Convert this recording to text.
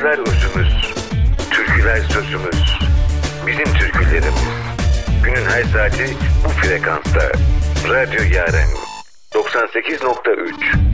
Şarkılar özümüz, türküler sözümüz. Bizim türkülerimiz. Günün her saati bu frekansta. Radyo Yaren 98.3.